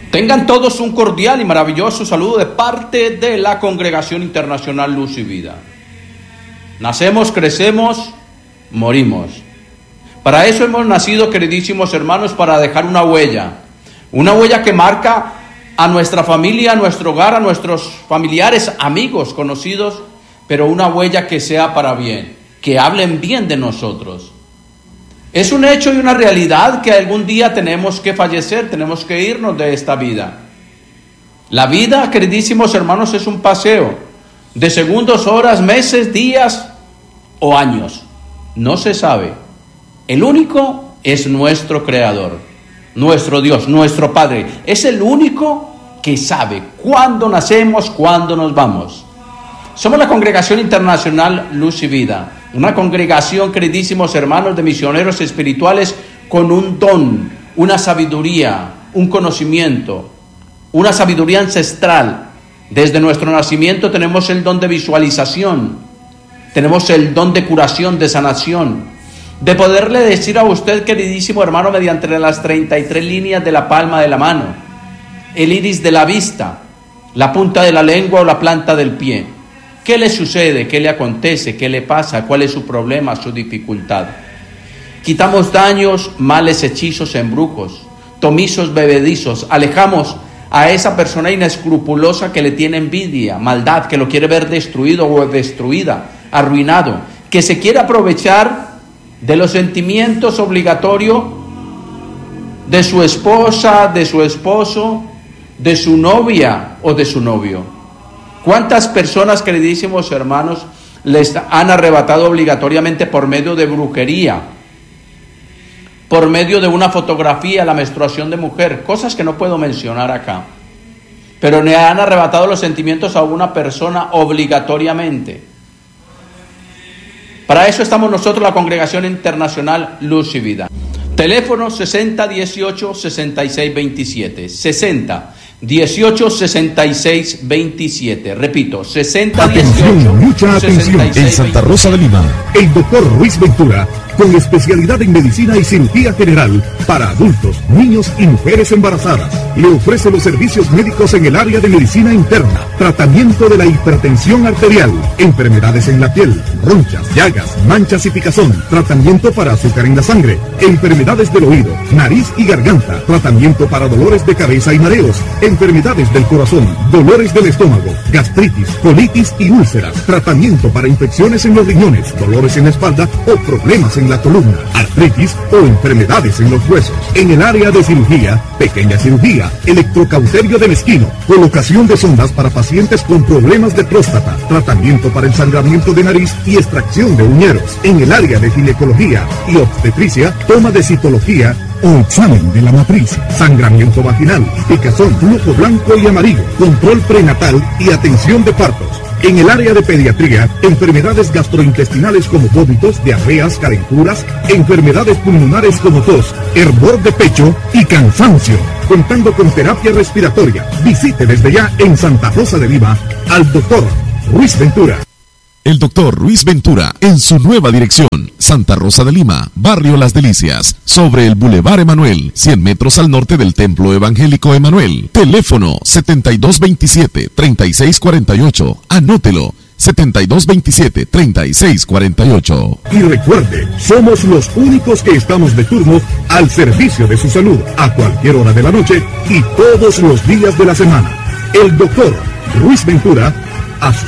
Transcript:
Tengan todos un cordial y maravilloso saludo de parte de la Congregación Internacional Luz y Vida. Nacemos, crecemos, morimos. Para eso hemos nacido, queridísimos hermanos, para dejar una huella que marca a nuestra familia, a nuestro hogar, a nuestros familiares, amigos, conocidos, pero una huella que sea para bien, que hablen bien de nosotros. Es un hecho y una realidad que algún día tenemos que fallecer, tenemos que irnos de esta vida. La vida, queridísimos hermanos, es un paseo de segundos, horas, meses, días o años. No se sabe. El único es nuestro Creador, nuestro Dios, nuestro Padre. Es el único que sabe cuándo nacemos, cuándo nos vamos. Somos la Congregación Internacional Luz y Vida, una congregación, queridísimos hermanos, de misioneros espirituales con un don, una sabiduría, un conocimiento, una sabiduría ancestral. Desde nuestro nacimiento tenemos el don de visualización, tenemos el don de curación, de sanación, de poderle decir a usted, queridísimo hermano, mediante las 33 líneas de la palma de la mano, el iris de la vista, la punta de la lengua o la planta del pie, ¿qué le sucede? ¿Qué le acontece? ¿Qué le pasa? ¿Cuál es su problema, su dificultad? Quitamos daños, males, hechizos, embrujos, tomizos, bebedizos. Alejamos a esa persona inescrupulosa que le tiene envidia, maldad, que lo quiere ver destruido o destruida, arruinado, que se quiere aprovechar de los sentimientos obligatorios de su esposa, de su esposo, de su novia o de su novio. ¿Cuántas personas, queridísimos hermanos, les han arrebatado obligatoriamente por medio de brujería, por medio de una fotografía, la menstruación de mujer, cosas que no puedo mencionar acá, pero le han arrebatado los sentimientos a una persona obligatoriamente? Para eso estamos nosotros, la Congregación Internacional Luz y Vida. Teléfono 6018-6627, 6018-6627, repito, 6018. Atención, mucha atención. En Santa Rosa de Lima, el doctor Ruiz Ventura, con especialidad en medicina y cirugía general para adultos, niños y mujeres embarazadas, le ofrece los servicios médicos en el área de medicina interna, tratamiento de la hipertensión arterial, enfermedades en la piel, ronchas, llagas, manchas y picazón, tratamiento para azúcar en la sangre, enfermedades del oído, nariz y garganta, tratamiento para dolores de cabeza y mareos, enfermedades del corazón, dolores del estómago, gastritis, colitis y úlceras, tratamiento para infecciones en los riñones, dolores en la espalda o problemas en la columna, artritis o enfermedades en los huesos. En el área de cirugía, pequeña cirugía, electrocauterio de mezquino, colocación de sondas para pacientes con problemas de próstata, tratamiento para ensangramiento de nariz y extracción de uñeros. En el área de ginecología y obstetricia, toma de citología o examen de la matriz, sangramiento vaginal, picazón, flujo blanco y amarillo, control prenatal y atención de partos. En el área de pediatría, enfermedades gastrointestinales como vómitos, diarreas, calenturas, enfermedades pulmonares como tos, hervor de pecho y cansancio, contando con terapia respiratoria. Visite desde ya en Santa Rosa de Lima al doctor Ruiz Ventura. El doctor Ruiz Ventura, en su nueva dirección, Santa Rosa de Lima, Barrio Las Delicias, sobre el Boulevard Emanuel, 100 metros al norte del Templo Evangélico Emanuel. Teléfono 7227-3648. Anótelo, 7227-3648. Y recuerde, somos los únicos que estamos de turno al servicio de su salud, a cualquier hora de la noche y todos los días de la semana. El doctor Ruiz Ventura, a su